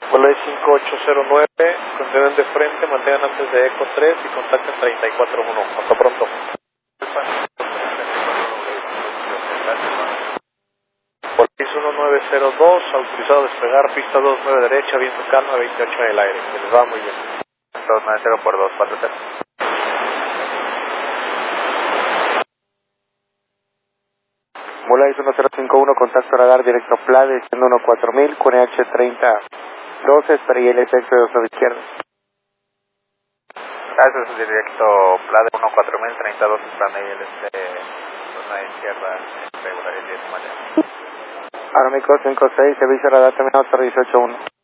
Volé 5809, continúen de frente, mantengan antes de Eco 3 y contacten 341. Hasta pronto. Volé 1902, autorizado a despegar, pista 29 derecha, viento calma, 28 en el aire. Que les va muy bien. 290 por 240. Volaris 1051, contacto radar directo PLA, desciendo 14000, con EH3012, espera y el efecto de la izquierda. Eso es directo PLA de 14032, plan y el zona izquierda, regular el 10 mañana. Aeroméxico 56, servicio radar terminado 18-1.